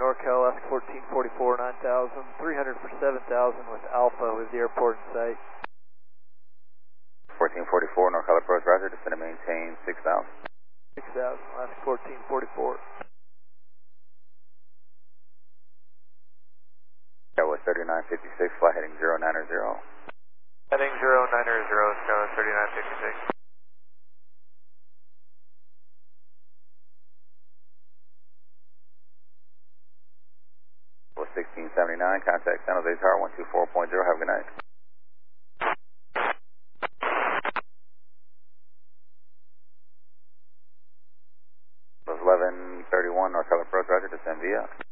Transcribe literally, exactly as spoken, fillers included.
NorCal, Alaska fourteen forty-four, nine thousand, three hundred for seven thousand with Alpha with the airport in sight. fourteen forty-four, NorCal approach, roger, descend and maintain six thousand. six thousand, Alaska fourteen forty-four. Airway thirty-nine fifty-six, fly heading zero nine zero. Heading zero nine zero, Skyline thirty-nine fifty-six. sixteen seventy-nine, contact San Jose Tower one two four point zero, have a good night. eleven thirty-one, NorCal approach, roger, descend via.